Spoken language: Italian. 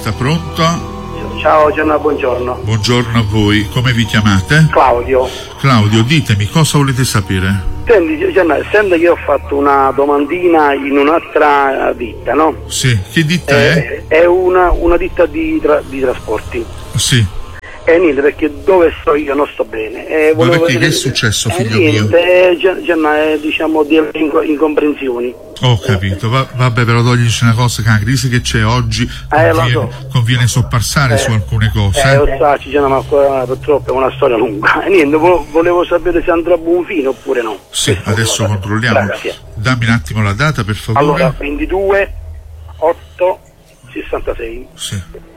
chiamata, pronto? Ciao Gianna, buongiorno. Buongiorno a voi, come vi chiamate? Claudio. Claudio, ditemi, cosa volete sapere? Senti Gianna, sembra che io ho fatto una domandina in un'altra ditta, no? Sì, che ditta è? È una ditta di trasporti. Sì. E niente, perché dove sto io non sto bene. Ma perché che è successo, figlio niente, Gianna, diciamo di incomprensioni. Ho capito, vabbè, però toglici una cosa, che la crisi che c'è oggi conviene soppassare su alcune cose. Lo so, Gianna, ma purtroppo è una storia lunga. E niente, volevo sapere se andrà a buon fine oppure no. Sì, adesso controlliamo. Grazie. Dammi un attimo la data, per favore. Allora, 22 8 66. Sì.